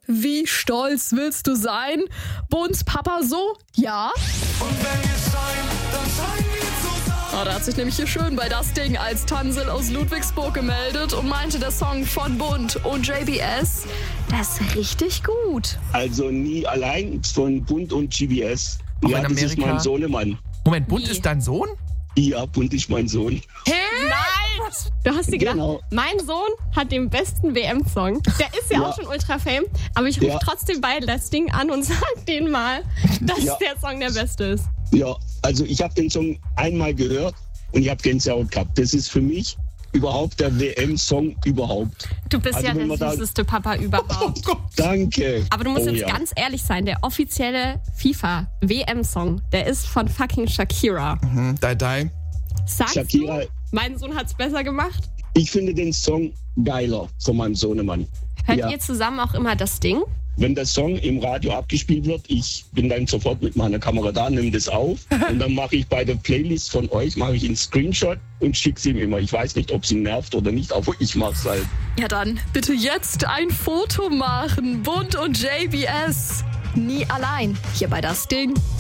Wie stolz willst du sein? Bunts Papa so? Ja? Und wenn wir scheinen, dann scheinen wir zusammen. Da hat sich nämlich hier schön bei Das Ding als Tansel aus Ludwigsburg gemeldet und meinte, der Song von Bunt und JBS, der ist richtig gut. Also Nie allein von Bunt und GBS. Auch Ja, in das ist Amerika? mein Sohnemann. Moment, Bunt Wie? ist dein Sohn? Ja, Bunt ist mein Sohn. Nein! Du hast dir gedacht, Genau. mein Sohn hat den besten WM-Song. Der ist ja auch schon ultra-fame, aber ich rufe Ja. trotzdem bei Das Ding an und sag denen mal, dass Ja. der Song der beste ist. Ja, also ich habe den Song einmal gehört und ich habe Gänsehaut gehabt. Das ist für mich überhaupt der WM-Song überhaupt. Du bist Also ja wenn der man da- süßeste Papa überhaupt. Danke. Aber du musst Oh jetzt ja. ganz ehrlich sein, der offizielle FIFA-WM-Song, der ist von fucking Shakira. Dai. Sagst Shakira, du, mein Sohn hat's besser gemacht? ich finde den Song geiler von meinem Sohnemann. Hört Ja. ihr zusammen auch immer Das Ding? Wenn der Song im Radio abgespielt wird, ich bin dann sofort mit meiner Kamera da, nehme das auf und dann mache ich bei der Playlist von euch einen Screenshot und schicke es ihm immer. Ich weiß nicht, ob es ihn nervt oder nicht, aber ich mache es halt. Ja dann, bitte jetzt ein Foto machen. Bunt und JBS. Nie allein. Hier bei Das Ding.